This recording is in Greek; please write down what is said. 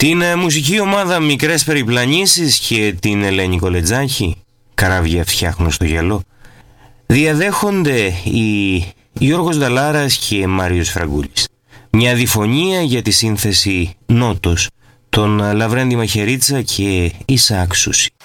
Την μουσική ομάδα Μικρές Περιπλανήσεις και την Ελένη Κολετζάκη, καράβια φτιάχνω στο γυαλό, διαδέχονται οι Γιώργος Νταλάρας και Μάριος Φραγκούλης. Μια διφωνία για τη σύνθεση Νότος των Λαβρέντη Μαχαιρίτσα και Ισαάκ Σούση.